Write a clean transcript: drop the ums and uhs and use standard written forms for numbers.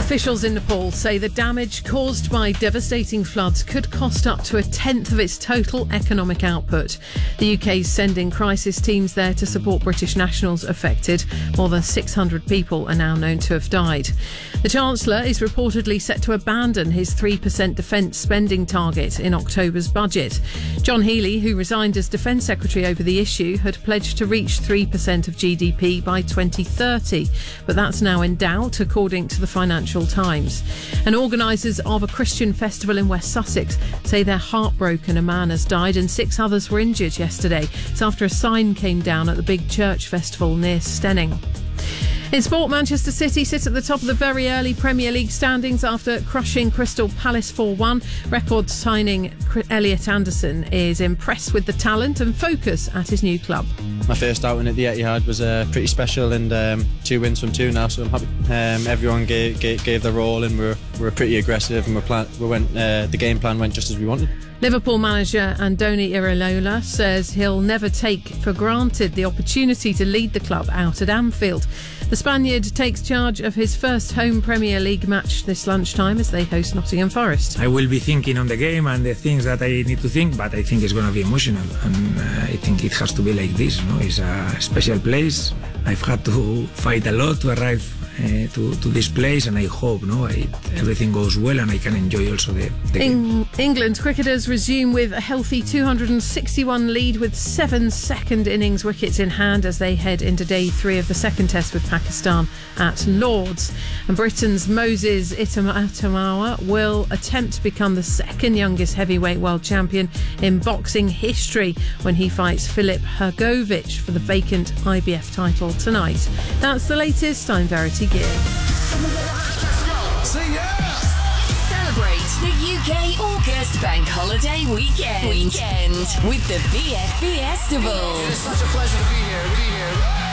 Officials in Nepal say the damage caused by devastating floods could cost up to a tenth of its total economic output. The UK's sending crisis teams there to support British nationals affected. More than 600 people are now known to have died. The Chancellor is reportedly set to abandon his 3% defence spending target in October's budget. John Healey, who resigned as Defence Secretary over the issue, had pledged to reach 3% of GDP by 2030, but that's now in doubt, according to the Financial Times. And organisers of a Christian festival in West Sussex say they're heartbroken. A man has died and 6 others were injured yesterday. It's after a sign came down at the big church festival near Stenning. In sport, Manchester City sit at the top of the very early Premier League standings after crushing Crystal Palace 4-1. Record signing Elliot Anderson is impressed with the talent and focus at his new club. My first outing at the Etihad was pretty special, and 2 wins from 2 now, so I'm happy. Everyone gave their all, and we were pretty aggressive, and the game plan went just as we wanted. Liverpool manager Andoni Iraola says he'll never take for granted the opportunity to lead the club out at Anfield. The Spaniard takes charge of his first home Premier League match this lunchtime as they host Nottingham Forest. I will be thinking on the game and the things that I need to think, but I think it's going to be emotional, and I think it has to be like this. It's a special place. I've had to fight a lot to arrive to this place, and I hope everything goes well and I can enjoy also the game. England cricketers resume with a healthy 261 lead with 7 second innings wickets in hand as they head into day 3 of the second test with Pakistan at Lords. And Britain's Moses Itamawa will attempt to become the second youngest heavyweight world champion in boxing history when he fights Filip Hrgovic for the vacant IBF title tonight. That's the latest. I'm Verity Gear. Celebrate the UK August Bank Holiday weekend with the VF Festival. It's such a pleasure to be here.